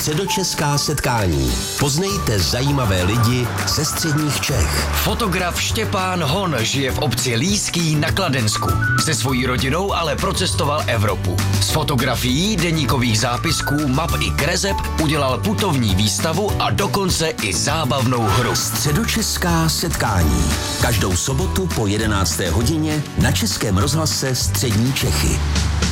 Středočeská setkání. Poznejte zajímavé lidi ze středních Čech. Fotograf Štěpán Hon žije v obci Líský na Kladensku. Se svojí rodinou ale procestoval Evropu. Z fotografií, deníkových zápisků, map i kreseb udělal putovní výstavu a dokonce i zábavnou hru. Středočeská setkání. Každou sobotu po 11. hodině na Českém rozhlase Střední Čechy.